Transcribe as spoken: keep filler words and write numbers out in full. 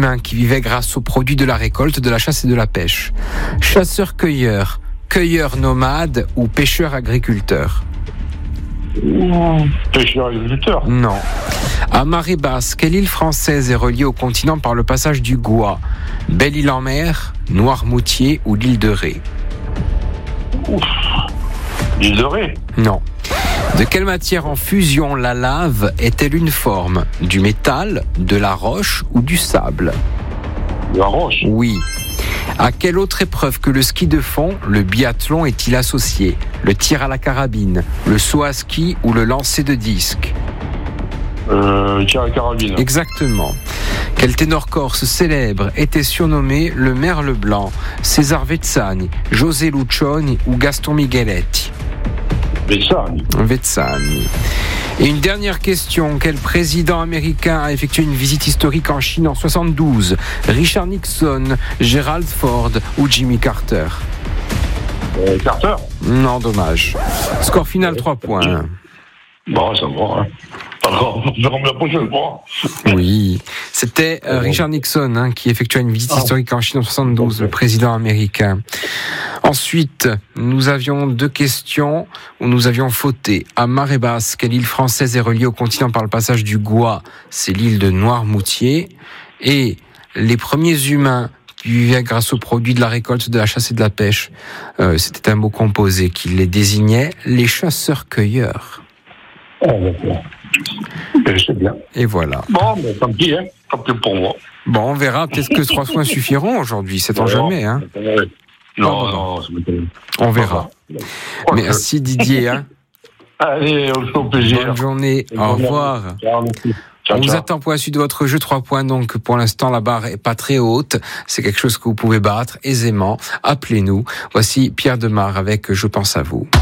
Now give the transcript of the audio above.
humains qui vivaient grâce aux produits de la récolte, de la chasse et de la pêche. Chasseurs-cueilleurs, cueilleurs nomades ou pêcheurs-agriculteurs? Pêcheurs-agriculteurs. Non. À marée basse, quelle île française est reliée au continent par le passage du Gois? Belle-Île-en-Mer, Noirmoutier ou l'île de Ré? Ouf. L'île de Ré. Non. De quelle matière en fusion la lave est-elle une forme? Du métal, de la roche ou du sable? La roche. Oui. À quelle autre épreuve que le ski de fond, le biathlon est-il associé? Le tir à la carabine, le saut à ski ou le lancer de disque? Euh, tir à la carabine. Exactement. Quel ténor corse célèbre était surnommé le Merle Blanc? César Vezzani, José Lucioni ou Gaston Migueletti? Vezzani. Vezzani. Et une dernière question. Quel président américain a effectué une visite historique en Chine en soixante-douze? Richard Nixon, Gerald Ford ou Jimmy Carter? Euh, Carter. Non, dommage. Score final trois points. Bon, ça va. Hein. Alors, je remets la prochaine fois. Oui, c'était euh, Richard Nixon hein, qui effectua une visite historique en Chine en soixante-douze, le président américain. Ensuite, nous avions deux questions où nous avions fauté. À marée basse, quelle île française est reliée au continent par le passage du Gois? C'est l'île de Noirmoutier. Et les premiers humains qui vivaient grâce aux produits de la récolte, de la chasse et de la pêche, euh, c'était un mot composé qui les désignait, les chasseurs-cueilleurs. Ah, d'accord. C'est bien. Et voilà. Bon, mais tant pis, hein. Tant pis pour moi. Bon, on verra. Peut-être que trois points suffiront aujourd'hui. C'est en jamais, hein. Non, non, non, c'est on verra. Merci Didier. Hein. Allez, au plaisir. Bonne journée. Bonne Au revoir. Ciao, ciao, on vous ciao. attend pour la suite de votre jeu. trois points. Donc, pour l'instant, la barre est pas très haute. C'est quelque chose que vous pouvez battre aisément. Appelez-nous. Voici Pierre Demar avec Je pense à vous.